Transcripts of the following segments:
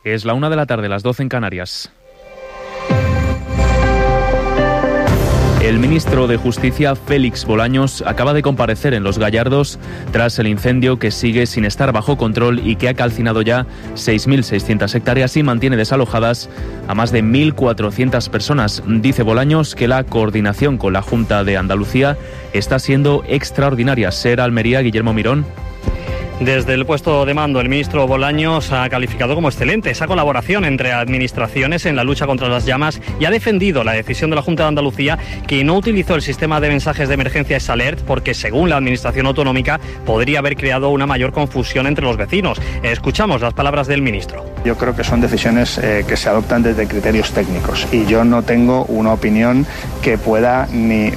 Es la 1 de la tarde, las 12 en Canarias. El ministro de Justicia, Félix Bolaños, acaba de comparecer en Los Gallardos tras el incendio que sigue sin estar bajo control y que ha calcinado ya 6.600 hectáreas y mantiene desalojadas a más de 1.400 personas. Dice Bolaños que la coordinación con la Junta de Andalucía está siendo extraordinaria. Ser Almería, Guillermo Mirón. Desde el puesto de mando, el ministro Bolaños ha calificado como excelente esa colaboración entre administraciones en la lucha contra las llamas y ha defendido la decisión de la Junta de Andalucía que no utilizó el sistema de mensajes de emergencia S-Alert porque, según la Administración Autonómica, podría haber creado una mayor confusión entre los vecinos. Escuchamos las palabras del ministro. Yo creo que son decisiones que se adoptan desde criterios técnicos y yo no tengo una opinión que pueda ni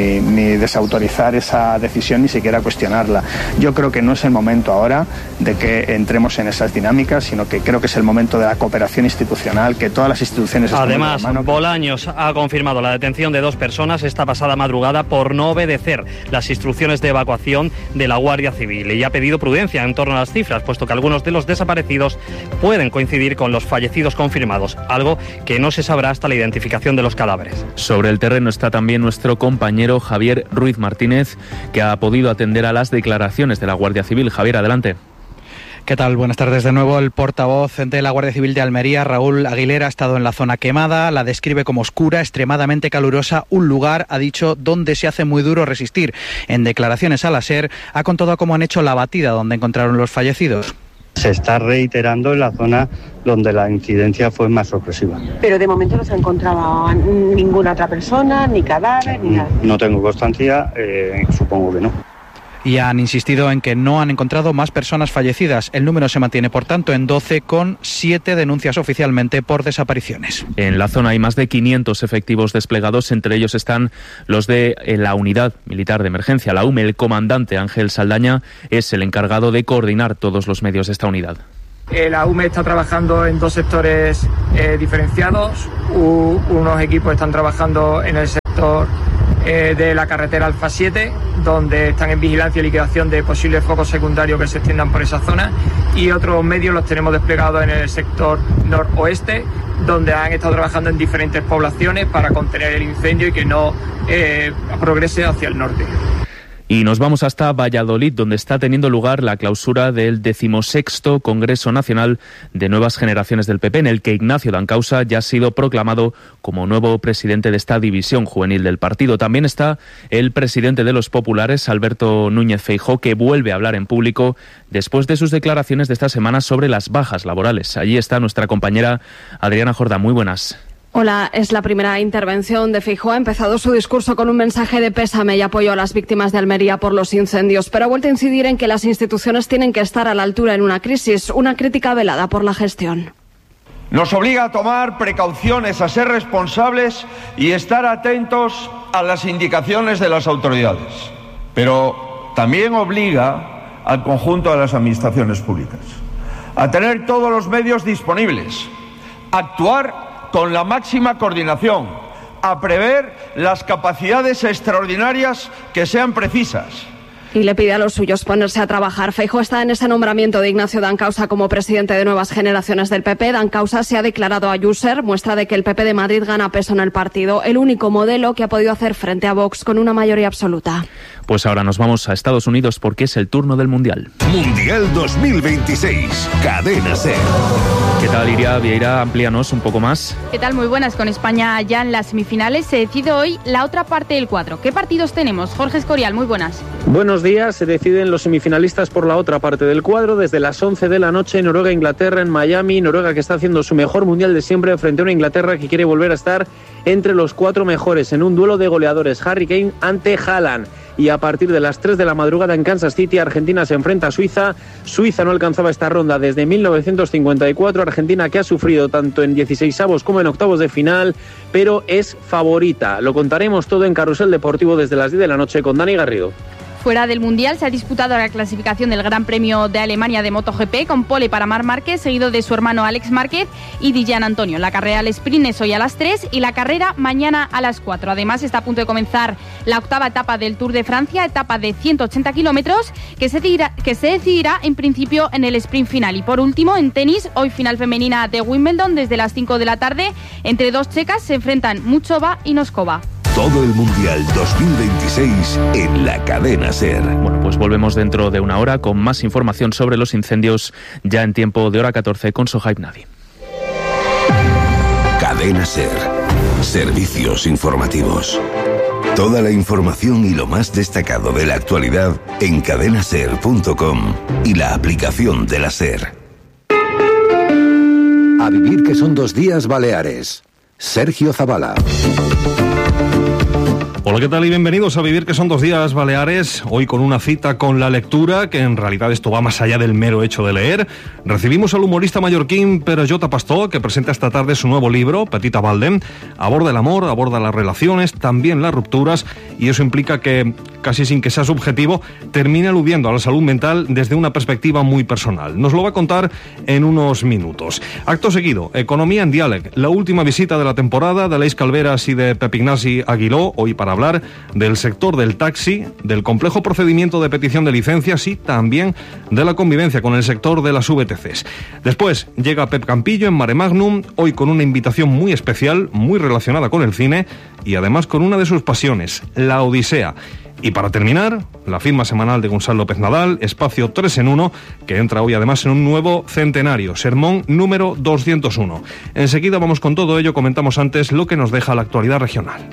desautorizar esa decisión ni siquiera cuestionarla. Yo creo que no es el momento ahora de que entremos en esas dinámicas, sino que creo que es el momento de la cooperación institucional, que todas las instituciones... Además, Bolaños ha confirmado la detención de 2 personas esta pasada madrugada por no obedecer las instrucciones de evacuación de la Guardia Civil y ha pedido prudencia en torno a las cifras, puesto que algunos de los desaparecidos pueden coincidir con los fallecidos confirmados, algo que no se sabrá hasta la identificación de los cadáveres. Sobre el terreno está también nuestro compañero Javier Ruiz Martínez, que ha podido atender a las declaraciones de la Guardia Civil. Javier, adelante. ¿Qué tal? Buenas tardes de nuevo. El portavoz de la Guardia Civil de Almería, Raúl Aguilera, ha estado en la zona quemada, la describe como oscura, extremadamente calurosa, un lugar, ha dicho, donde se hace muy duro resistir. En declaraciones a la SER ha contado cómo han hecho la batida donde encontraron los fallecidos. Se está reiterando en la zona donde la incidencia fue más sorpresiva. Pero de momento no se ha encontrado ninguna otra persona, ni cadáver, ni nada. No tengo constancia, supongo que no. Y han insistido en que no han encontrado más personas fallecidas. El número se mantiene, por tanto, en 12, con 7 denuncias oficialmente por desapariciones. En la zona hay más de 500 efectivos desplegados, entre ellos están los de la Unidad Militar de Emergencia, la UME. El comandante Ángel Saldaña es el encargado de coordinar todos los medios de esta unidad. La UME está trabajando en 2 sectores diferenciados. Unos equipos están trabajando en el sector de la carretera Alfa 7, donde están en vigilancia y liquidación de posibles focos secundarios que se extiendan por esa zona, y otros medios los tenemos desplegados en el sector noroeste, donde han estado trabajando en diferentes poblaciones para contener el incendio y que no progrese hacia el norte. Y nos vamos hasta Valladolid, donde está teniendo lugar la clausura del 16º Congreso Nacional de Nuevas Generaciones del PP, en el que Ignacio Dancausa ya ha sido proclamado como nuevo presidente de esta división juvenil del partido. También está el presidente de los populares, Alberto Núñez Feijóo, que vuelve a hablar en público después de sus declaraciones de esta semana sobre las bajas laborales. Allí está nuestra compañera Adriana Jordá. Muy buenas. Hola, es la primera intervención de Feijóo. Ha empezado su discurso con un mensaje de pésame y apoyo a las víctimas de Almería por los incendios, pero ha vuelto a incidir en que las instituciones tienen que estar a la altura en una crisis, una crítica velada por la gestión. Nos obliga a tomar precauciones, a ser responsables y estar atentos a las indicaciones de las autoridades, pero también obliga al conjunto de las administraciones públicas a tener todos los medios disponibles, a actuar con la máxima coordinación, a prever las capacidades extraordinarias que sean precisas. Y le pide a los suyos ponerse a trabajar. Feijóo está en ese nombramiento de Ignacio Dancausa como presidente de Nuevas Generaciones del PP. Dancausa se ha declarado a User, muestra de que el PP de Madrid gana peso en el partido, el único modelo que ha podido hacer frente a Vox con una mayoría absoluta. Pues ahora nos vamos a Estados Unidos porque es el turno del Mundial. Mundial 2026, Cadena SER. ¿Qué tal, Iria Vieira? Amplíanos un poco más. ¿Qué tal? Muy buenas. Con España ya en las semifinales se decide hoy la otra parte del cuadro. ¿Qué partidos tenemos? Jorge Escorial, muy buenas. Buenos días. Se deciden los semifinalistas por la otra parte del cuadro desde las 11 de la noche. Noruega-Inglaterra en Miami. Noruega, que está haciendo su mejor Mundial de siempre frente a una Inglaterra que quiere volver a estar entre los 4 mejores en un duelo de goleadores. Harry Kane ante Haaland. Y a partir de las 3 de la madrugada en Kansas City, Argentina se enfrenta a Suiza. Suiza no alcanzaba esta ronda desde 1954. Argentina, que ha sufrido tanto en 16avos como en octavos de final, pero es favorita. Lo contaremos todo en Carrusel Deportivo desde las 10 de la noche con Dani Garrido. Fuera del Mundial se ha disputado la clasificación del Gran Premio de Alemania de MotoGP con pole para Marc Márquez, seguido de su hermano Alex Márquez y Dillan Antonio. La carrera al sprint es hoy a las 3 y la carrera mañana a las 4. Además está a punto de comenzar la octava etapa del Tour de Francia, etapa de 180 kilómetros que se decidirá en principio en el sprint final. Y por último, en tenis, hoy final femenina de Wimbledon desde las 5 de la tarde. Entre dos checas se enfrentan Muchova y Noskova. Todo el Mundial 2026 en la cadena SER. Bueno, pues volvemos dentro de una hora con más información sobre los incendios ya en tiempo de hora 14 con Sohaib Nadi. Cadena SER. Servicios informativos. Toda la información y lo más destacado de la actualidad en cadenaser.com y la aplicación de la SER. A vivir que son 2 días Baleares. Sergio Zavala. Hola, ¿qué tal? Y bienvenidos a Vivir que son 2 días Baleares. Hoy con una cita con la lectura, que en realidad esto va más allá del mero hecho de leer. Recibimos al humorista mallorquín Pere Jota Pastor, que presenta esta tarde su nuevo libro, Petita Balde. Aborda el amor, aborda las relaciones, también las rupturas, y eso implica que, casi sin que sea subjetivo, termina aludiendo a la salud mental desde una perspectiva muy personal. Nos lo va a contar en unos minutos. Acto seguido, Economía en Diàleg, la última visita de la temporada de Aleix Calveras y de Pep Ignasi Aguiló, hoy para hablar del sector del taxi, del complejo procedimiento de petición de licencias y también de la convivencia con el sector de las VTCs. Después llega Pep Campillo en Mare Magnum, hoy con una invitación muy especial, muy relacionada con el cine y además con una de sus pasiones, la Odisea. Y para terminar, la firma semanal de Gonzalo López Nadal, Espacio 3 en 1, que entra hoy además en un nuevo centenario, sermón número 201. Enseguida vamos con todo ello, comentamos antes lo que nos deja la actualidad regional.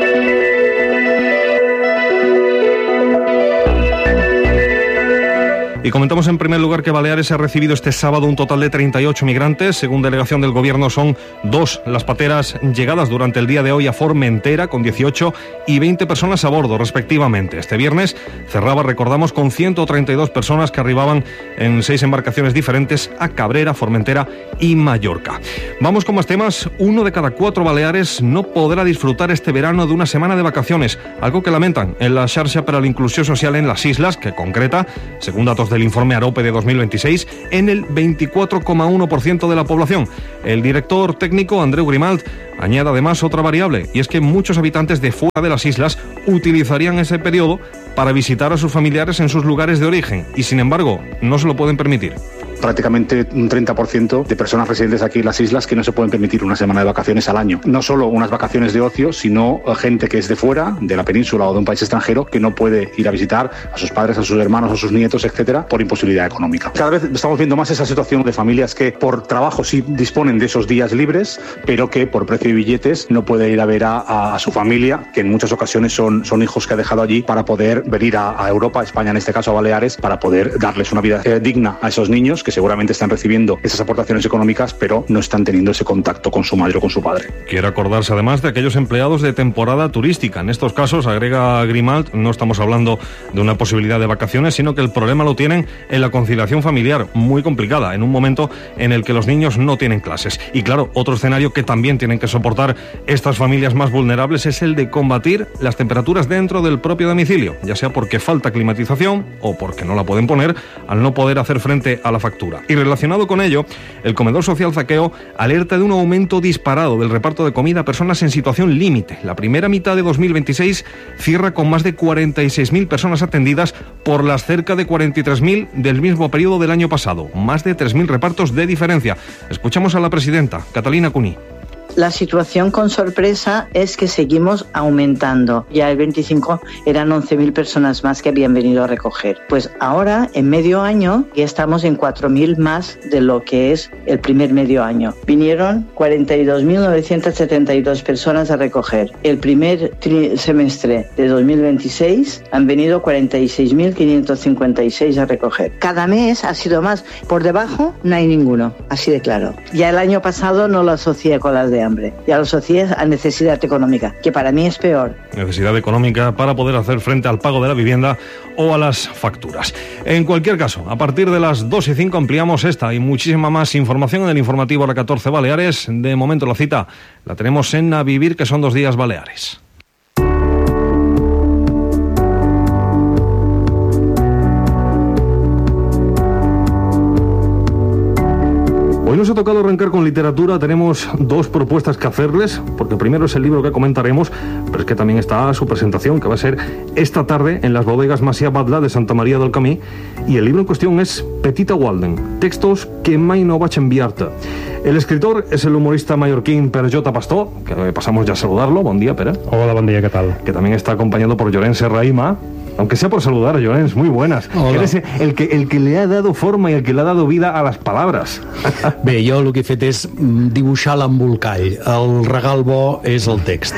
Y comentamos en primer lugar que Baleares ha recibido este sábado un total de 38 migrantes. Según delegación del Gobierno, son 2 las pateras llegadas durante el día de hoy a Formentera, con 18 y 20 personas a bordo, respectivamente. Este viernes cerraba, recordamos, con 132 personas que arribaban en 6 embarcaciones diferentes a Cabrera, Formentera y Mallorca. Vamos con más temas. 1 de cada 4 baleares no podrá disfrutar este verano de una semana de vacaciones, algo que lamentan en la Xarxa para la Inclusión Social en las Islas, que concreta, según datos del informe Arope de 2026, en el 24,1% de la población. El director técnico, Andreu Grimalt, añade además otra variable, y es que muchos habitantes de fuera de las islas utilizarían ese periodo para visitar a sus familiares en sus lugares de origen, y sin embargo no se lo pueden permitir. Prácticamente un 30% de personas residentes aquí en las islas que no se pueden permitir una semana de vacaciones al año. No solo unas vacaciones de ocio, sino gente que es de fuera, de la península o de un país extranjero, que no puede ir a visitar a sus padres, a sus hermanos, a sus nietos, etcétera, por imposibilidad económica. Cada vez estamos viendo más esa situación de familias que por trabajo sí disponen de esos días libres, pero que por precio de billetes no puede ir a ver a su familia, que en muchas ocasiones son hijos que ha dejado allí, para poder venir a Europa, a España en este caso, a Baleares, para poder darles una vida digna a esos niños que seguramente están recibiendo esas aportaciones económicas, pero no están teniendo ese contacto con su madre o con su padre. Quiere acordarse además de aquellos empleados de temporada turística. En estos casos, agrega Grimalt, no estamos hablando de una posibilidad de vacaciones, sino que el problema lo tienen en la conciliación familiar, muy complicada, en un momento en el que los niños no tienen clases. Y claro, otro escenario que también tienen que soportar estas familias más vulnerables es el de combatir las temperaturas dentro del propio domicilio, ya sea porque falta climatización o porque no la pueden poner al no poder hacer frente a la factura. Y relacionado con ello, el comedor social Zaqueo alerta de un aumento disparado del reparto de comida a personas en situación límite. La primera mitad de 2026 cierra con más de 46.000 personas atendidas por las cerca de 43.000 del mismo periodo del año pasado. Más de 3.000 repartos de diferencia. Escuchamos a la presidenta, Catalina Cuní. La situación con sorpresa es que seguimos aumentando. Ya el 25 eran 11.000 personas más que habían venido a recoger. Pues ahora, en medio año, ya estamos en 4.000 más de lo que es el primer medio año. Vinieron 42.972 personas a recoger. El primer semestre de 2026 han venido 46.556 a recoger. Cada mes ha sido más. Por debajo no hay ninguno, así de claro. Ya el año pasado no lo asocié con las de hambre, ya lo asocié a necesidad económica, que para mí es peor. Necesidad económica para poder hacer frente al pago de la vivienda o a las facturas. En cualquier caso, a partir de las 2:05 ampliamos esta y muchísima más información en el informativo Hora 14 Baleares. De momento la cita la tenemos en A Vivir, que son 2 días Baleares. Hoy nos ha tocado arrancar con literatura. Tenemos dos propuestas que hacerles, porque primero es el libro que comentaremos, pero es que también está su presentación, que va a ser esta tarde en las bodegas Masia Batla de Santa María del Camí, y el libro en cuestión es Petita Walden, textos que mai no vaig enviar-te. El escritor es el humorista mallorquín Pere Jota Pastor, que pasamos ya a saludarlo. Buen día, Pere. Hola, buen día, ¿qué tal? Que también está acompañado por Llorenç Serraima. Aunque sea por saludar a Llorenç, muy buenas. Eres el que le ha dado forma y el que le ha dado vida a las palabras. Bé, jo el que he fet és dibuixar l'embolcall. El regal bo és el text.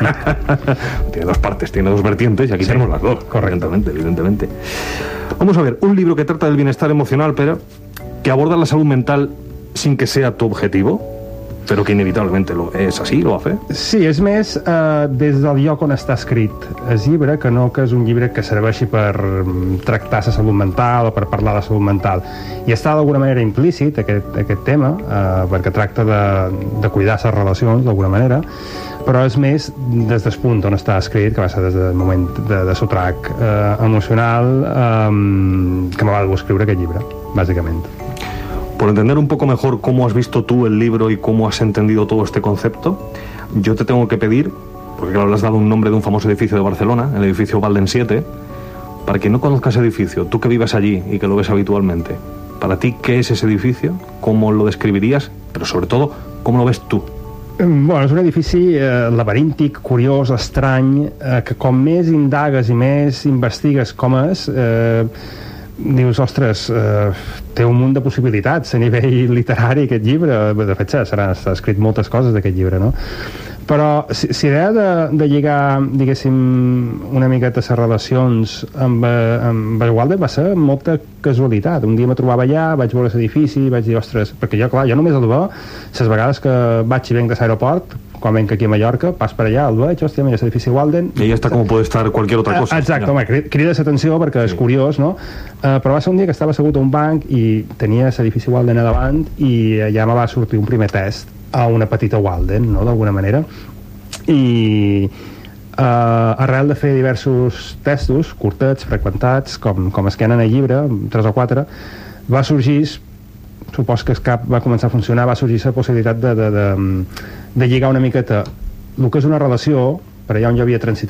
Tiene dos partes, tiene dos vertientes y aquí tenemos las dos. Correctamente, evidentemente. Vamos a ver, un libro que trata del bienestar emocional, pero que aborda la salud mental sin que sea tu objetivo, però que inevitablement és així, lo hace. Sí, és més des del lloc on està escrit el llibre, que no que és un llibre que serveixi per tractar la salut mental o per parlar de salut mental. I està d'alguna manera implícit aquest tema, perquè tracta de cuidar les relacions d'alguna manera, però és més des del punt on està escrit, que va ser des del moment de sotrac emocional, que me va escriure aquest llibre, bàsicament. Por entender un poco mejor cómo has visto tú el libro y cómo has entendido todo este concepto, yo te tengo que pedir, porque claro, le has dado un nombre de un famoso edificio de Barcelona, el edificio Walden 7, para quien no conozca ese edificio, tú que vives allí y que lo ves habitualmente, para ti, ¿qué es ese edificio? ¿Cómo lo describirías? Pero sobre todo, ¿cómo lo ves tú? Bueno, és un edifici laberíntic, curiós, estrany, que com més indagues i més investigues com és, dius, ostres, té un munt de possibilitats a nivell literari aquest llibre. De fet, s'ha escrit moltes coses d'aquest llibre, no? Però si idea de lligar, diguéssim, una miqueta les relacions amb Walden va ser molta casualitat. Un dia me trobava allà, vaig veure l'edifici, vaig dir, ostres, perquè jo, clar, jo només el veig les vegades que vaig i venc de l'aeroport, quan venc aquí a Mallorca, pas per allà, el veig, hòstia, mira, l'edifici Walden. I ja està com pot estar qualsevol altra cosa. Exacte, home, crida l'atenció perquè és curiós, no? Però va ser un dia que estava assegut a un banc i tenia l'edifici Walden a davant i allà me va sortir un primer test a una petita Walden, no?, d'alguna manera. I arrel de fer diversos testos curtets, freqüentats, com es queden al llibre, 3 o 4, va sorgir, supos que el cap va començar a funcionar, va sorgir la possibilitat de lligar una miqueta el que és una relació, per allà on jo havia transitat